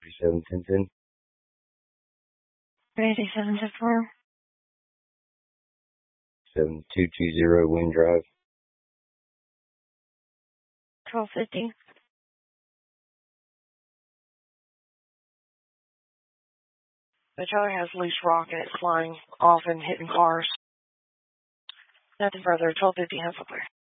371010. 3710. 7220 Wind Drive. 1250. The trailer has loose rock and it's flying off and hitting cars. Nothing further. 1250 has up there.